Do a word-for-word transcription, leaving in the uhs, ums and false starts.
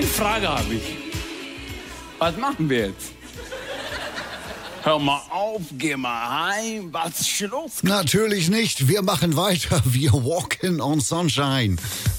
Eine Frage habe ich. Was machen wir jetzt? Hör mal auf, geh mal heim. Was ist Schluss? Natürlich nicht. Wir machen weiter. Wir walken on sunshine.